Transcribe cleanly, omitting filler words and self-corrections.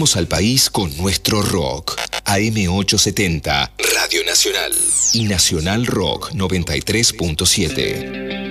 Movemos al país con nuestro rock. AM870, Radio Nacional. Y Nacional Rock 93.7.